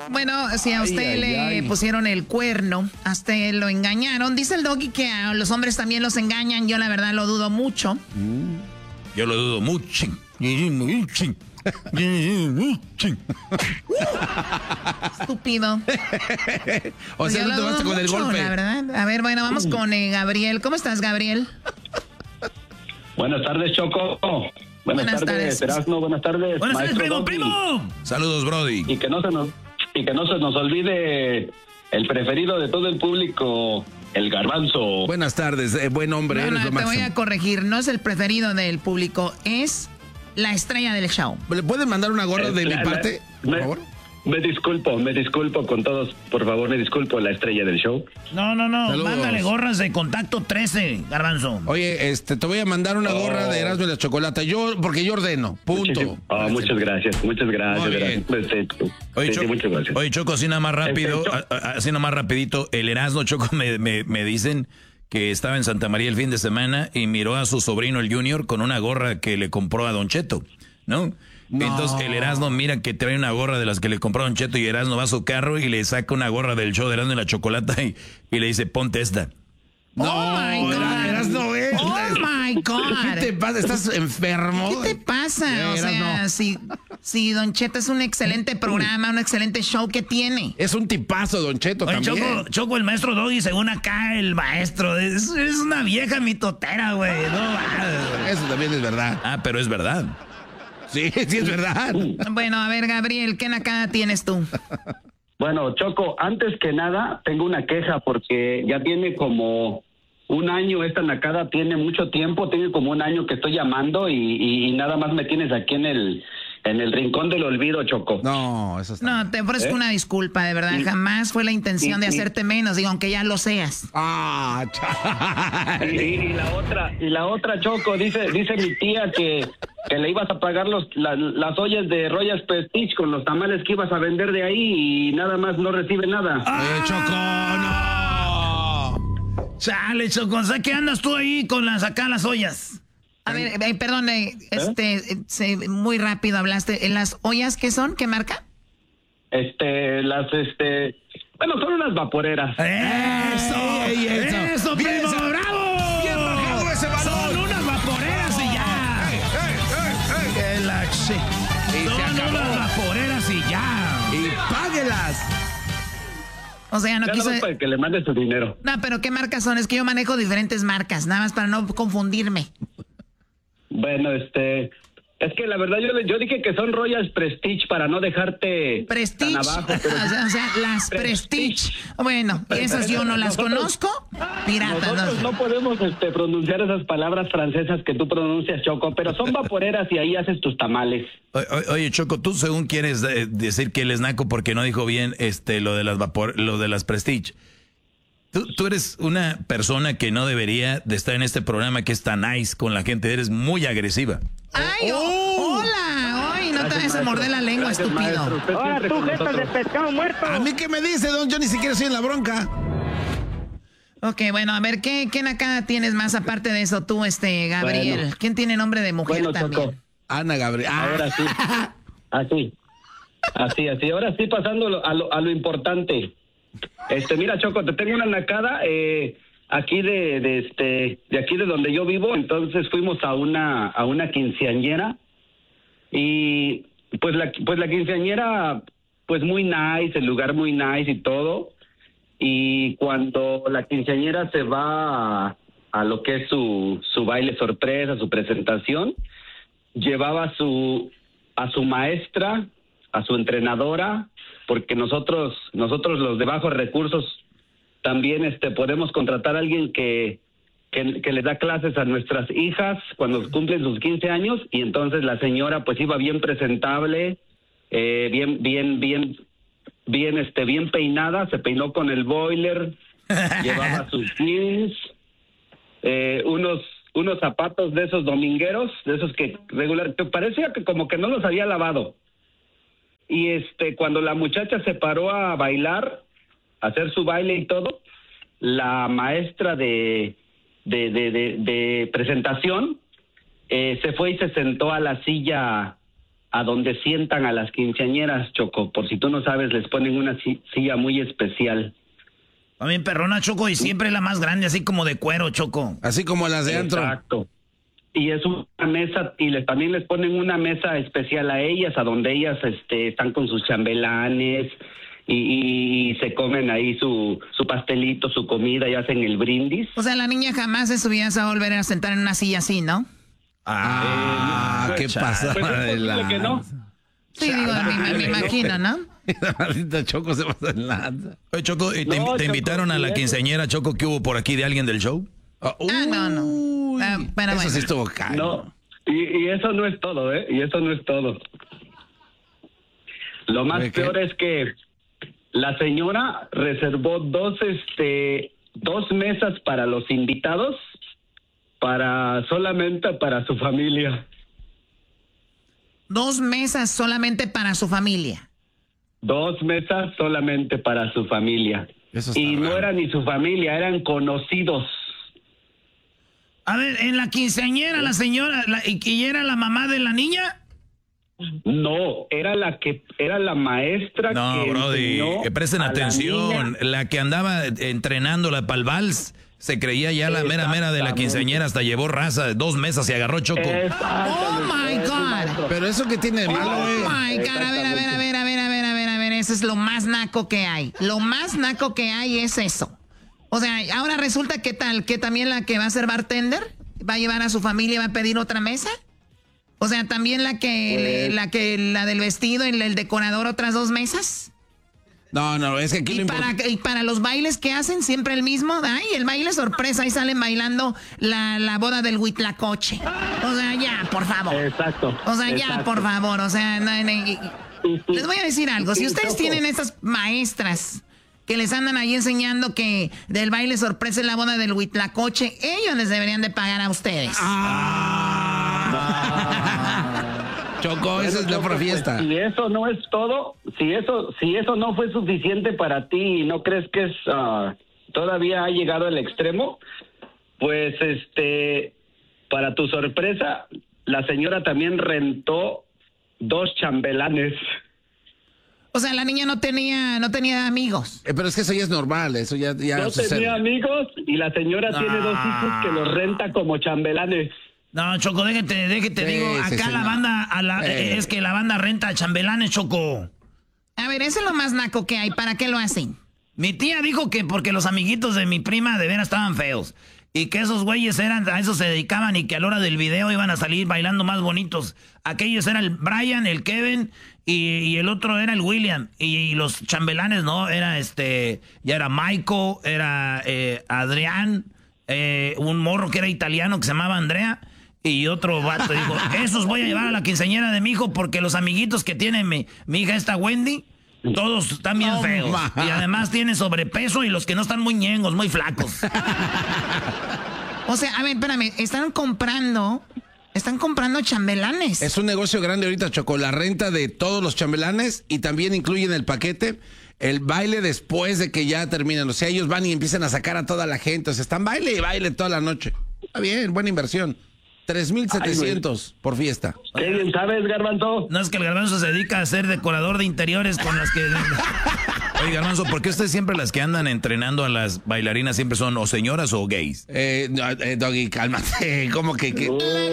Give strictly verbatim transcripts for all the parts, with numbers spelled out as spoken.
Bueno, si a usted ay, le ay. pusieron el cuerno, a usted lo engañaron. Dice el Doggy que a los hombres también los engañan. Yo la verdad lo dudo mucho. Yo lo dudo mucho. Estúpido. O sea, Yo no te lo basta dudo con el mucho, golpe. la verdad. A ver, bueno, vamos con eh, Gabriel. ¿Cómo estás, Gabriel? Buenas tardes, Choco. Buenas, Buenas tardes, tardes. Erasmo. Buenas tardes, Buenas tardes, maestro primo, Doggy. primo. Saludos, Brody. Y que no se nos y que no se nos olvide el preferido de todo el público, el Garbanzo. Buenas tardes, eh, buen hombre. No, eres no, lo te voy máximo. a corregir. No es el preferido del público, es la estrella del show. ¿Le pueden mandar una gorra de Eh, mi la- parte, la- por me- favor? Me disculpo, me disculpo con todos, por favor, me disculpo, la estrella del show. No, no, no. Saludos. Mándale gorras de contacto trece, Garbanzo. Oye, este, te voy a mandar una gorra Oh. de Erasmo y la Chocolata. Yo, porque yo ordeno. Punto. Muchísimo- ah, muchas gracias, muchas gracias. Muy bien. gracias. Perfecto. Oye, Sí, sí, Choco, muchas gracias. oye, Choco, así nada más rápido, Este, a- a- así nada más rapidito, el Erasmo, Choco, me, me, me dicen que estaba en Santa María el fin de semana y miró a su sobrino, el Junior, con una gorra que le compró a Don Cheto, ¿no? No. Entonces el Erasmo mira que trae una gorra de las que le compró a Don Cheto y Erasmo va a su carro y le saca una gorra del show de Erasmo y la Chocolata y, y le dice, ponte esta. No, Oh, my God. Era- Erasmo, eh. Oh, my God. ¿Qué te pasa? ¿Estás enfermo? ¿Qué te pasa? O Erasmo. sea, si, si Don Cheto es un excelente programa, un excelente show que tiene. Es un tipazo, Don Cheto, Oye, también. Choco, Choco, el maestro Doggy, según acá, el maestro, es, es una vieja mitotera, güey. No, va. Eso también es verdad. Ah, pero es verdad. Sí, sí es verdad. Bueno, a ver, Gabriel, ¿qué nacada tienes tú? Bueno, Choco, antes que nada, tengo una queja porque ya tiene como un año esta nacada, tiene mucho tiempo, tiene como un año que estoy llamando y, y, y nada más me tienes aquí en el en el rincón del olvido, Choco. No, eso está. No, te ofrezco ¿Eh? una disculpa, de verdad. Jamás fue la intención de Sí, sí. hacerte menos, digo, aunque ya lo seas. Ah, Y, chale. y la otra, y la otra, Choco, dice dice mi tía que, que le ibas a pagar los la- las ollas de Royal Prestige con los tamales que ibas a vender de ahí y nada más no recibe nada. Oye, Choco, no. Chale, Choco, o sea, ¿qué andas tú ahí con las acá las ollas? A ver, eh, perdón, eh, este, eh, se- muy rápido hablaste. ¿En las ollas qué son? ¿Qué marca? Este, las, este, bueno, son unas vaporeras. ¡Eso! Ey, eso. ¡Eso, Bien, primo! ese- ¡Bravo! bien bajado ese balón. Son unas vaporeras y ya. Que la chi- Y se Son acabó. unas vaporeras y ya. Y páguelas. O sea, no Ya quiso... nada más para que le mande su dinero. No, pero ¿qué marcas son? Es que yo manejo diferentes marcas, nada más para no confundirme. Bueno, este, es que la verdad yo, le- yo dije que son Royal Prestige para no dejarte Prestige. tan abajo. pero O sea, o sea, las Prestige. Prestige. Bueno, esas yo no las Nosotros- conozco. Piratas. nosotros ¿no? no podemos este, pronunciar esas palabras francesas que tú pronuncias, Choco, pero son vaporeras y ahí haces tus tamales. O- o- Oye, Choco, tú según quieres eh, decir que él es naco porque no dijo bien este lo de las vapor, lo de las Prestige. Tú, tú eres una persona que no debería de estar en este programa que es tan nice con la gente. Eres muy agresiva. ¡Ay, oh, hola! ¡Ay, no te vayas a morder la lengua, Gracias, maestro. estúpido! Usted siempre con nosotros. pescado muerto. ¿A mí qué me dice, don? Yo ni siquiera estoy en la bronca. Ok, bueno, a ver, ¿qué, qué nacada tienes más aparte de eso tú, este, Gabriel? Bueno. ¿Quién tiene nombre de mujer Bueno, también? Choco, Ana Gabriel. Ah, ahora sí. Así. Así, así. Ahora sí, pasando lo- a lo, a lo importante. Este, mira, Choco, te tengo una nacada eh, aquí de, de este, de aquí de donde yo vivo. Entonces fuimos a una, a una quinceañera y pues la, pues la quinceañera, pues muy nice, el lugar muy nice y todo. Y cuando la quinceañera se va a, a lo que es su, su baile sorpresa, su presentación, llevaba a su, a su maestra, a su entrenadora, porque nosotros, nosotros los de bajos recursos también este, podemos contratar a alguien que, que, que le da clases a nuestras hijas cuando cumplen sus quince años, y entonces la señora pues iba bien presentable, eh, bien, bien, bien, bien, este, bien peinada, se peinó con el boiler, llevaba sus jeans, eh, unos unos zapatos de esos domingueros, de esos que regular, te parecía que como que no los había lavado. Y este, cuando la muchacha se paró a bailar, a hacer su baile y todo, la maestra de de, de, de, de presentación eh, se fue y se sentó a la silla a donde sientan a las quinceañeras, Choco. Por si tú no sabes, les ponen una si- silla muy especial. También perrona, Choco, y siempre la más grande, así como de cuero, Choco. Así como las de antro. Exacto. Y es una mesa, y les, también les ponen una mesa especial a ellas, a donde ellas este, están con sus chambelanes y, y, y se comen ahí su, su pastelito, su comida y hacen el brindis. O sea, la niña jamás en su vida se va a volver a sentar en una silla así, ¿no? Ah, qué pasa. Pues es posible que no. Sí, digo, me, me imagino, ¿no? La maldita Choco se pasa en lanza. Oye, Choco, ¿y te, No, te Choco, invitaron a la sí, quinceañera, Choco, que hubo por aquí de alguien del show? Ah, Ah, no, no. uy, Ah, pero eso bueno. sí estuvo caro. No, y, y eso no es todo, ¿eh? Y eso no es todo. Lo más ¿De qué? peor es que la señora reservó dos, este, dos mesas para los invitados, para solamente para su familia. Dos mesas solamente para su familia. Dos mesas solamente para su familia. Eso está Y no raro. era ni su familia, eran conocidos. A ver, en la quinceañera, la señora, la, y que era la mamá de la niña. No, era la que era la maestra No, que Brody, enseñó que presten a la atención. niña. La, que andaba entrenándola para el vals, se creía ya la mera mera de la Exactamente. quinceañera, hasta llevó raza, dos mesas y agarró, Choco. Oh my God. Pero eso que tiene de malo, Oh eh. my God, a ver, a ver, a ver, a ver, a ver, a ver, a ver, eso es lo más naco que hay. Lo más naco que hay es eso. O sea, ahora resulta que tal, que también la que va a ser bartender va a llevar a su familia y va a pedir otra mesa. O sea, también la que, Pues- la que, la del vestido y el decorador otras dos mesas. No, no, es que aquí Y lo para, importante. y para los bailes que hacen, siempre el mismo. Ay, el baile sorpresa, ahí salen bailando la, la boda del Huitlacoche. O sea, ya, por favor. Exacto. O sea, ya, exacto. por favor, o sea, no, no, y- Y- y- les voy a decir algo. Si y ustedes Choco, tienen esas maestras que les andan ahí enseñando que del baile sorpresa es la boda del Huitlacoche, ellos les deberían de pagar a ustedes. Choco, esa es la Choco, pura fiesta. pues, si eso no es todo, si eso, si eso no fue suficiente para ti y no crees que es ah, todavía ha llegado al extremo, pues este, para tu sorpresa, la señora también rentó dos chambelanes. O sea, la niña no tenía, no tenía amigos. Eh, pero es que eso ya es normal, eso ya, ya No sucede. tenía amigos y la señora tiene dos hijos que los renta como chambelanes. No, Choco, déjate, déjate, Sí, digo, sí, acá sí, la no. banda, banda, a la, Eh. es que la banda renta chambelanes, Choco. A ver, eso es lo más naco que hay. ¿Para qué lo hacen? Mi tía dijo que porque los amiguitos de mi prima de veras estaban feos. Y que esos güeyes eran, a eso se dedicaban y que a la hora del video iban a salir bailando más bonitos. Aquellos eran el Brian, el Kevin y, y el otro era el William. Y, y los chambelanes, ¿no? Era este, ya era Michael, era eh, Adrián, eh, un morro que era italiano que se llamaba Andrea. Y otro vato dijo, esos voy a llevar a la quinceañera de mi hijo porque los amiguitos que tiene mi, mi hija esta Wendy, todos están bien No, feos. ma. Y además tienen sobrepeso y los que no están muy ñengos, muy flacos. O sea, a ver, espérame, están comprando, están comprando chambelanes. Es un negocio grande ahorita, Choco. La renta de todos los chambelanes y también incluye en el paquete el baile después de que ya terminan. O sea, ellos van y empiezan a sacar a toda la gente. O sea, están baile y baile toda la noche. Está bien, buena inversión. tres mil setecientos por fiesta. ¿Qué bien sabes, Garbanzo? No es que el Garbanzo se dedica a ser decorador de interiores con las que... Oye, Garbanzo, ¿por qué ustedes siempre las que andan entrenando a las bailarinas siempre son o señoras o gays? Eh, no, eh, Doggy, cálmate. ¿Cómo que? que...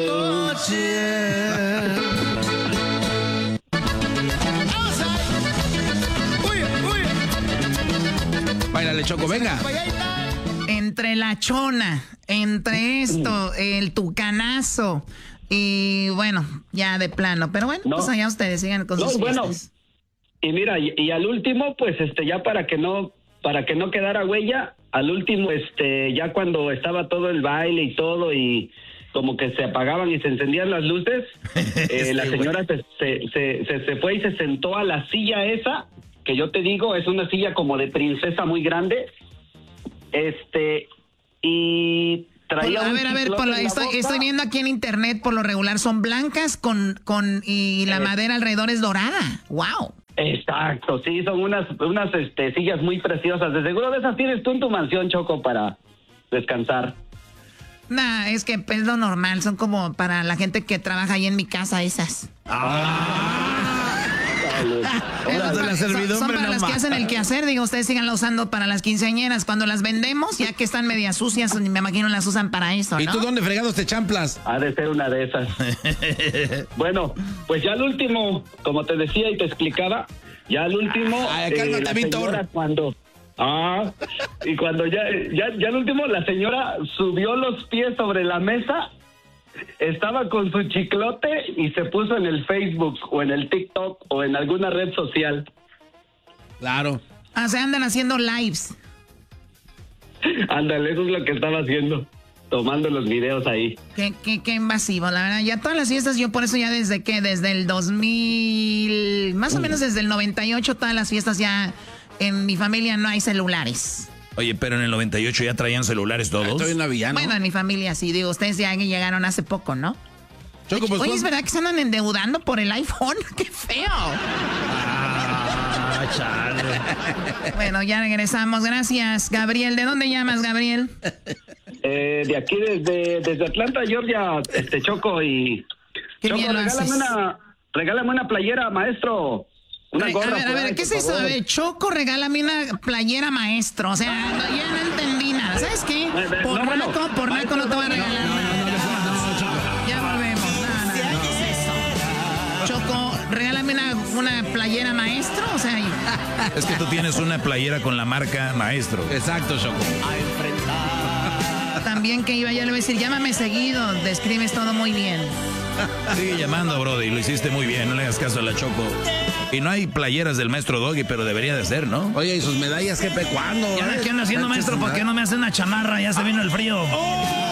Báilale, Choco, venga. Entre la chona, entre esto, el tucanazo y bueno, ya de plano. Pero bueno, No. pues allá ustedes sigan con No, sus bueno. fiestas. Y mira, y, y al último, pues este, ya para que no, para que no quedara huella, al último, este, ya cuando estaba todo el baile y todo y como que se apagaban y se encendían las luces, eh, la señora se, se, se, se, se fue y se sentó a la silla esa, que yo te digo, es una silla como de princesa muy grande, este, y traía Por- a un ver, a ver, chiclote por lo- en la estoy, boca. estoy viendo aquí en internet, por lo regular son blancas con, con y la Eh. madera alrededor es dorada. ¡Wow! Exacto, sí, son unas, unas este, sillas muy preciosas. De seguro de esas tienes tú en tu mansión, Choco, para descansar. Nah, es que es lo normal, son como para la gente que trabaja ahí en mi casa esas. Las de la Son, son servidumbre para las que nomás. hacen el quehacer, digo, ustedes síganla usando para las quinceañeras. Cuando las vendemos, ya que están medias sucias, me imagino las usan para eso, ¿no? ¿Y tú dónde fregados te champlas? Ha de ser una de esas. Bueno, pues ya al último, como te decía y te explicaba, ya al último, Ay, cálmate, la Víctor. señora cuando... Ah, y cuando ya, ya, ya al último la señora subió los pies sobre la mesa, estaba con su chiclote y se puso en el Facebook o en el TikTok o en alguna red social. Claro. Ah, se andan haciendo lives. Ándale, eso es lo que estaba haciendo, tomando los videos ahí. Qué, qué, qué invasivo, la verdad. Ya todas las fiestas, yo por eso ya desde que, desde el dos mil, más o menos desde el noventa y ocho, todas las fiestas ya en mi familia no hay celulares. Oye, pero en el noventa y ocho ya traían celulares todos. Estoy una villano. Bueno, en mi familia sí, digo, ustedes ya llegaron hace poco, ¿no? Choco, pues, Oye, ¿cuál- ¿es verdad que se andan endeudando por el iPhone? ¡Qué feo! Ah, chale. Bueno, ya regresamos. Gracias, Gabriel. ¿De dónde llamas, Gabriel? Eh, de aquí desde, desde Atlanta, Georgia, este Choco y... Qué Choco, bien lo regálame haces. una, regálame una playera, maestro. Una Re- gorra. a ver, a por ver, ahí, ¿qué es por eso? A favor. ver, Choco, regálame una playera maestro. O sea, no, ya no entendí nada. ¿Sabes qué? No, no, Por no, bueno, naco, por naco no te voy a regalar nada. Ya volvemos. No, no, no, ¿qué es eso? Choco, regálame una, una playera maestro. O sea, Es que tú tienes una playera con la marca Maestro. Exacto, Choco. también que iba, ya le voy a decir, llámame seguido, describes todo muy bien. Sigue llamando, Brody, lo hiciste muy bien, no le hagas caso a la Choco. Y no hay playeras del maestro Doggy, pero debería de ser, ¿no? Oye, ¿y sus medallas qué pe cuándo? ¿Y ahora eh? qué ando haciendo, maestro? ¿Por qué no me hace una chamarra? Ya se vino el frío.